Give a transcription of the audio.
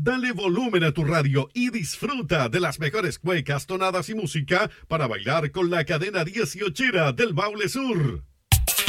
Dale volumen a tu radio y disfruta de las mejores cuecas, tonadas y música para bailar con la cadena 18 del Maule Sur.